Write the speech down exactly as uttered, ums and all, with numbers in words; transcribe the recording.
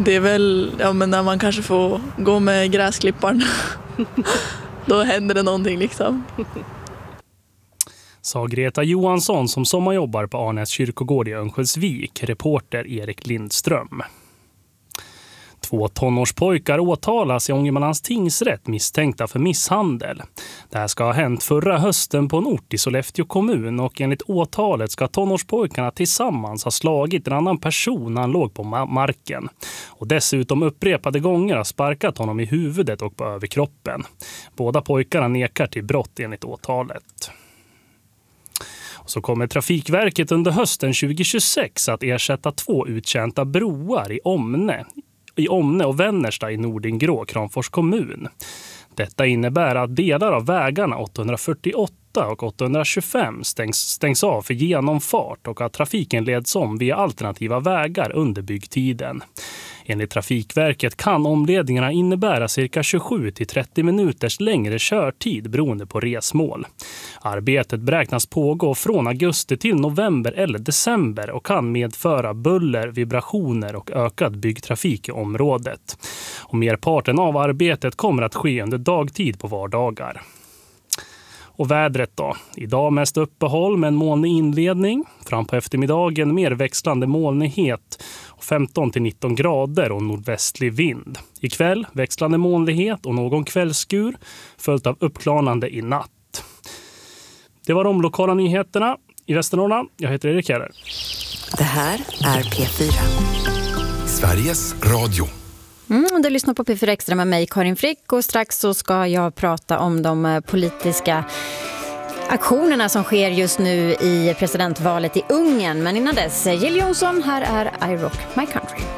Det är väl ja, men när man kanske får gå med gräsklipparen. Då händer det någonting liksom. Sa Greta Johansson som sommarjobbar på Arnäs kyrkogård i Örnsköldsvik, reporter Erik Lindström. Två tonårspojkar åtalas i Ångermanlands tingsrätt misstänkta för misshandel. Det här ska ha hänt förra hösten på en ort i Sollefteå kommun och enligt åtalet ska tonårspojkarna tillsammans ha slagit en annan person när han låg på marken. Och dessutom upprepade gånger har sparkat honom i huvudet och på överkroppen. Båda pojkarna nekar till brott enligt åtalet. Så kommer Trafikverket under hösten tjugohundratjugosex att ersätta två uttjänta broar i Omne, i Omne och Vännersta i Nordingrå, Kramfors kommun. Detta innebär att delar av vägarna åttahundrafyrtioåtta och åttahundratjugofem stängs, stängs av för genomfart och att trafiken leds om via alternativa vägar under byggtiden. Enligt Trafikverket kan omledningarna innebära cirka tjugosju till trettio minuters längre körtid beroende på resmål. Arbetet beräknas pågå från augusti till november eller december och kan medföra buller, vibrationer och ökad byggtrafik i området. Och merparten av arbetet kommer att ske under dagtid på vardagar. Och vädret då? Idag mest uppehåll med en molnig inledning. Fram på eftermiddagen mer växlande molnighet. femton till nitton grader och nordvästlig vind. Ikväll växlande molnighet och någon kvällsskur följt av uppklarnande i natt. Det var de lokala nyheterna i Västernorrland. Jag heter Erik Kjæller. Det här är P fyra. Sveriges Radio. Mm, du lyssnar på P fyra Extra med mig, Karin Frick, och strax så ska jag prata om de politiska aktionerna som sker just nu i presidentvalet i Ungern. Men innan dess, Jill Johnson, här är I Rock My Country.